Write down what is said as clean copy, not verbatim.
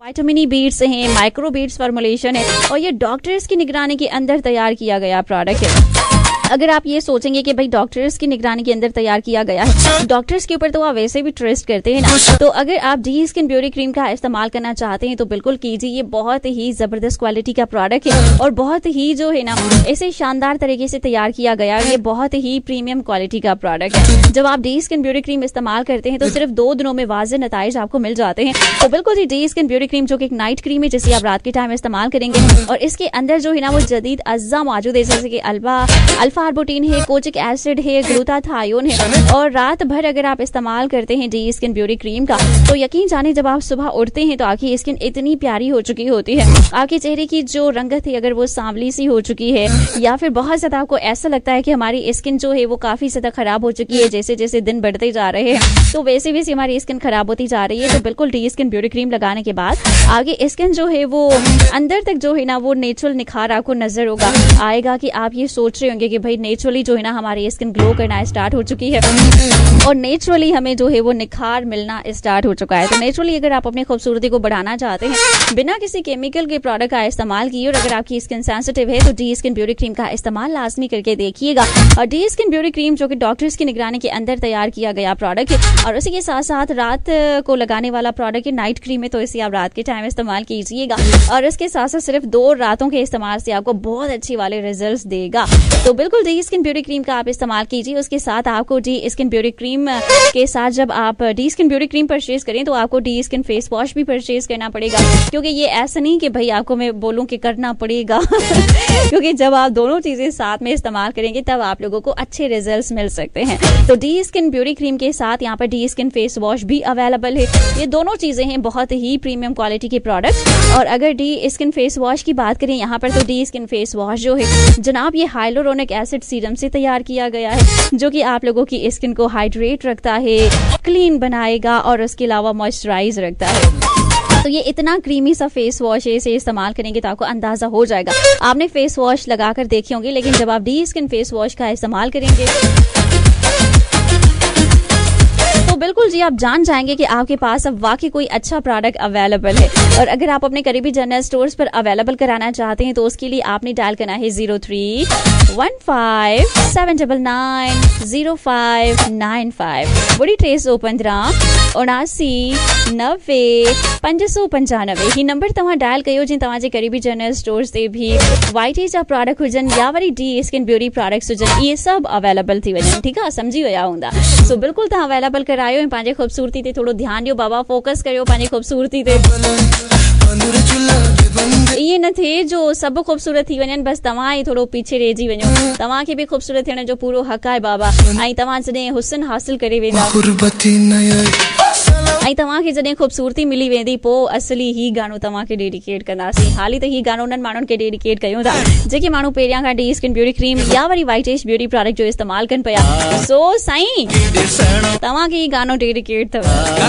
Vitamin E beads हैं, micro beads formulation है और ये डॉक्टर्स की निगरानी के अंदर तैयार किया गया प्रोडक्ट है। अगर आप ये सोचेंगे कि भाई डॉक्टर्स की निगरानी के अंदर तैयार किया गया है, डॉक्टर्स के ऊपर तो आप वैसे भी ट्रस्ट करते हैं ना, तो अगर आप डी स्किन ब्यूटी क्रीम का इस्तेमाल करना चाहते हैं तो बिल्कुल कीजिए। ये बहुत ही जबरदस्त क्वालिटी का प्रोडक्ट है और बहुत ही जो है ना ऐसे शानदार तरीके से तैयार किया गया है। ये बहुत ही प्रीमियम क्वालिटी का प्रोडक्ट है। जब आप डी स्किन ब्यूटी क्रीम इस्तेमाल करते हैं तो सिर्फ 2 दिनों में वाज़ेह नताइज आपको मिल जाते हैं। तो बिल्कुल ही डी स्किन ब्यूटी क्रीम जो कि एक नाइट क्रीम है जिसे आप रात के टाइम इस्तेमाल करेंगे और इसके अंदर जो है ना वो जदीद अज्जा मौजूद है, जैसे कि अल्फा आर्बुटिन है, कोचिक एसिड है, ग्लूटाथायोन है। और रात भर अगर आप इस्तेमाल करते हैं डी स्किन ब्यूटी क्रीम का तो यकीन जाने जब आप सुबह उठते हैं तो आपकी स्किन इतनी प्यारी हो चुकी होती है, आपके चेहरे की जो रंगत है अगर वो सांवली सी हो चुकी है या फिर बहुत ज्यादा आपको ऐसा लगता है कि हमारी स्किन जो है वो काफी ज्यादा खराब हो चुकी है, जैसे जैसे दिन बढ़ते जा रहे हैं तो वैसे वैसे हमारी स्किन खराब होती जा रही है, तो बिल्कुल डी स्किन ब्यूटी क्रीम लगाने के बाद आगे स्किन जो है वो अंदर तक जो है ना वो नेचुरल निखार आपको नजर होगा आएगा कि आप ये सोच रहे होंगे कि भाई नेचुरली जो है ना हमारी स्किन ग्लो करना स्टार्ट हो चुकी है और नेचुरली हमें जो है वो निखार मिलना स्टार्ट हो चुका है। तो नेचुरली अगर आप अपनी खूबसूरती को बढ़ाना चाहते हैं बिना किसी केमिकल के प्रोडक्ट का इस्तेमाल किए और अगर आपकी स्किन सेंसिटिव है तो डी स्किन ब्यूटी क्रीम का इस्तेमाल लाजमी करके देखिएगा। और डी स्किन ब्यूटी क्रीम जो कि डॉक्टर्स की निगरानी के अंदर तैयार किया गया प्रोडक्ट है और उसी के साथ साथ रात को लगाने वाला प्रोडक्ट है, नाइट क्रीम है, तो इसे आप रात के टाइम इस्तेमाल कीजिएगा और इसके साथ साथ सिर्फ 2 रातों के इस्तेमाल से आपको बहुत अच्छी वाले रिजल्ट देगा। तो बिल्कुल डी स्किन ब्यूटी क्रीम का आप इस्तेमाल कीजिए। उसके साथ आपको डी स्किन ब्यूटी क्रीम के साथ जब आप D skin beauty cream purchase करें तो आपको डी स्किन फेस वॉश भी परचेज करना पड़ेगा, क्योंकि ये ऐसा नहीं कि भाई आपको मैं बोलूं कि करना पड़ेगा क्योंकि जब आप दोनों चीजें साथ में इस्तेमाल करेंगे तब आप लोगों को अच्छे रिजल्ट्स मिल सकते हैं। तो डी स्किन ब्यूटी क्रीम के साथ यहाँ पर डी स्किन फेस वॉश भी अवेलेबल है। ये दोनों चीजें हैं बहुत ही प्रीमियम क्वालिटी के प्रोडक्ट। और अगर डी स्किन फेस वॉश की बात करें यहाँ पर तो डी स्किन फेस वॉश जो है जनाब ये हाइलोरोनिक एसिड सीरम से तैयार किया गया है जो कि आप लोगों की स्किन को हाइड्रेट रखता है, क्लीन बनाएगा और उसके अलावा मॉइस्चराइज रखता है। तो ये इतना क्रीमी सा फेस वॉश है, इसे इस्तेमाल करेंगे तो आपको अंदाजा हो जाएगा। आपने फेस वॉश लगाकर देखे होंगे लेकिन जब आप डी स्किन फेस वॉश का इस्तेमाल करेंगे तो बिल्कुल जी आप जान जाएंगे कि आपके पास अब वाकई कोई अच्छा प्रोडक्ट अवेलेबल है। और अगर आप अपने करीबी जनरल स्टोर्स पर अवेलेबल कराना चाहते हैं तो उसके लिए आपने डायल करना है 0315790595 बड़ी ट्रेस 157990 ही नंबर तव्हां डायल कयो जिन तव्हांजे करीबी जनरल स्टोर्स ते भी वाइटी जा प्रोडक्ट हुजनि या worry D skin beauty products हुजनि, इहे सभु अवेलेबल थी वञनि। ठीकु आहे, सम्झी विया हूंदा। सो बिल्कुल तव्हां अवेलेबल करायो ऐं पंहिंजे खूबसूरती ते थोड़ो ध्यान ॾियो बाबा, फोकस करियो पंहिंजी खूबसूरती ते। ये न थे जो सब खूबसूरत थी वञनि बस तव्हां ई थोड़ो पीछे रहिजी वञो। तव्हांखे भी खूबसूरत थियण जो पूरो हक़ आहे बाबा। ऐं तव्हां जॾहिं हुस्न हासिल करे वेंदा ऐं तव्हांखे जॾहिं खूबसूरती मिली वेंदी पोइ असली ही गानो तव्हांखे डेडिकेट कंदासीं। हाली त ही गानो उन्हनि माण्हुनि खे डेडिकेट कयूं था जेके माण्हू पहिरियां खां डी स्किन ब्यूटी क्रीम या वरी वाइटेश ब्यूटी प्रोडक्ट जो इस्तेमाल कनि पिया। सो साईं तव्हांखे ही गानो डेडिकेट अथव।